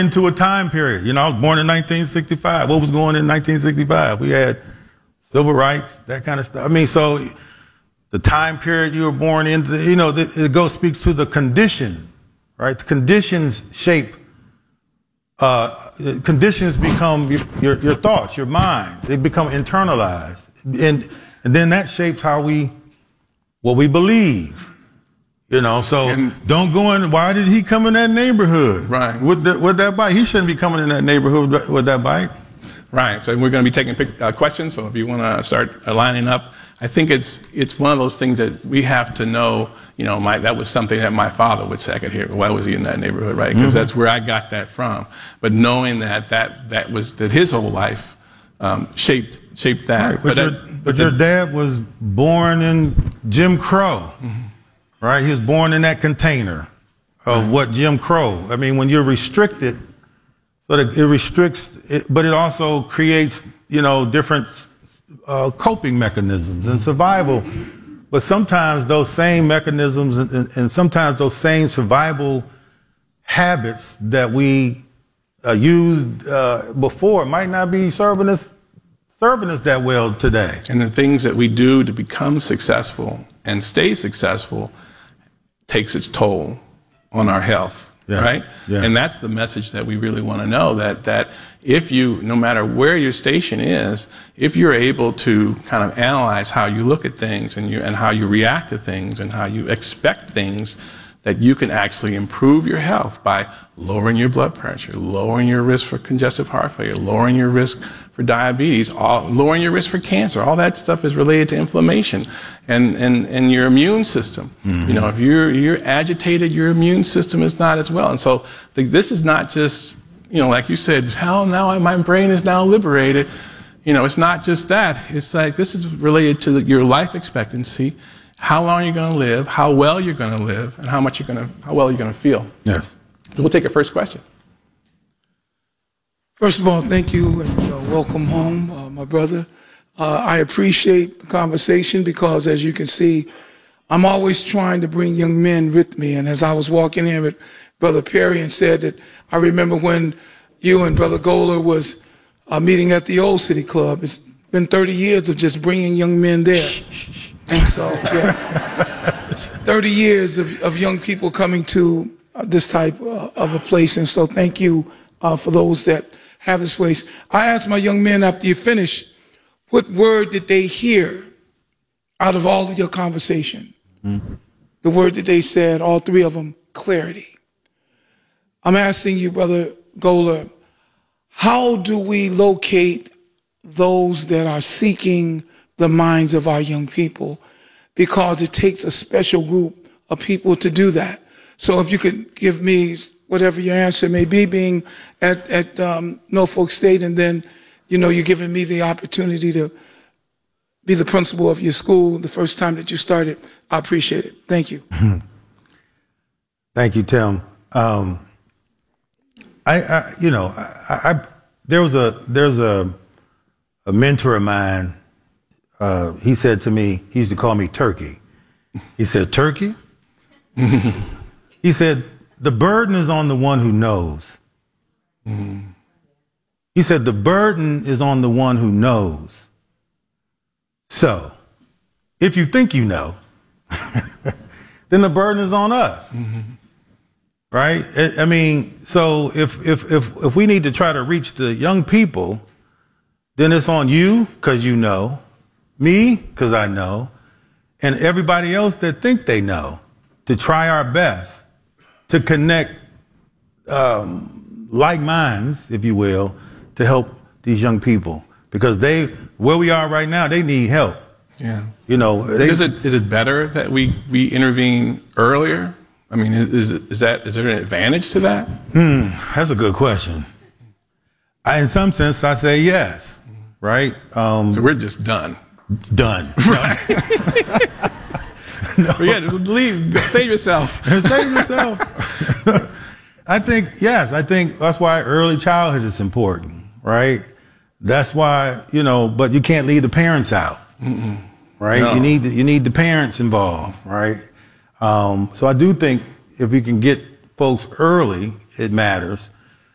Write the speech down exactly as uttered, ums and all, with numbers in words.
into a time period. You know, I was born in nineteen sixty-five. What was going on in nineteen sixty-five? We had civil rights, that kind of stuff. I mean, so the time period you were born into, you know, it goes speaks to the condition, right? The conditions shape, uh, conditions become your, your, your thoughts, your mind. They become internalized. And, and then that shapes how we, what we believe. You know, so and don't go in. Why did he come in that neighborhood? Right. With, the, with that bike. He shouldn't be coming in that neighborhood with, with that bike. Right. So we're going to be taking uh, questions. So if you want to start uh, lining up, I think it's it's one of those things that we have to know. You know, my, that was something that my father would say. I could hear. Why was he in that neighborhood? Right. Because mm-hmm. that's where I got that from. But knowing that that that was that his whole life um, shaped shaped that. Right. But, but, your, that, but your dad was born in Jim Crow. Mm-hmm. Right, he was born in that container of right. what Jim Crow. I mean, when you're restricted, so that it restricts, it, but it also creates, you know, different uh, coping mechanisms and survival. But sometimes those same mechanisms and, and, and sometimes those same survival habits that we uh, used uh, before might not be serving us serving us that well today. And the things that we do to become successful and stay successful takes its toll on our health, yes. right? Yes. And that's the message that we really want to know, that that if you, no matter where your station is, if you're able to kind of analyze how you look at things and you and how you react to things and how you expect things, that you can actually improve your health by lowering your blood pressure, lowering your risk for congestive heart failure, lowering your risk for diabetes, all, lowering your risk for cancer. All that stuff is related to inflammation and, and, and your immune system. Mm-hmm. You know, if you're, you're agitated, your immune system is not as well. And so the, this is not just, you know, like you said, hell, now my brain is now liberated. You know, it's not just that. It's like this is related to the, your life expectancy, how long you're going to live, how well you're going to live, and how much you're going to, how well you're going to feel. Yes. So we'll take our first question. First of all, thank you and uh, welcome home, uh, my brother. Uh, I appreciate the conversation because, as you can see, I'm always trying to bring young men with me. And as I was walking in with Brother Perry and said that I remember when you and Brother Goler was uh, meeting at the Old City Club. It's been thirty years of just bringing young men there. And so, yeah, thirty years of, of young people coming to uh, this type uh, of a place. And so thank you uh, for those that have this place. I asked my young men after you finish, what word did they hear out of all of your conversation? Mm-hmm. The word that they said, all three of them, clarity. I'm asking you, Brother Goler, how do we locate those that are seeking the minds of our young people? Because it takes a special group of people to do that. So if you could give me whatever your answer may be, being at, at um, Norfolk State, and then, you know, you're giving me the opportunity to be the principal of your school the first time that you started. I appreciate it. Thank you. Thank you, Tim. Um, I, I, you know, I, I there was a there's a a mentor of mine. Uh, he said to me, he used to call me Turkey. He said, Turkey? He said, the burden is on the one who knows. Mm-hmm. He said, the burden is on the one who knows. So, if you think you know, then the burden is on us. Mm-hmm. Right? I, I mean, so if, if, if, if we need to try to reach the young people, then it's on you because you know, me because I know, and everybody else that think they know, to try our best to connect um, like minds, if you will, to help these young people, because they, where we are right now, they need help. Yeah. You know, they, is it is it better that we we intervene earlier? I mean, is is that is there an advantage to that? Hmm, that's a good question. I, in some sense, I say yes. Right. Um, so we're just done. Done. Right. No. Yeah, leave. Save yourself. Save yourself. I think, yes, I think that's why early childhood is important, right? That's why, you know, but you can't leave the parents out, Mm-mm. right? No. You need you need the parents involved, right? Um, so I do think if we can get folks early, it matters.